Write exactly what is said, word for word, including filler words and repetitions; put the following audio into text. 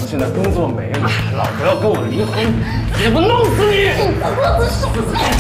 现在工作没了，老婆要跟我离婚，姐夫弄死你！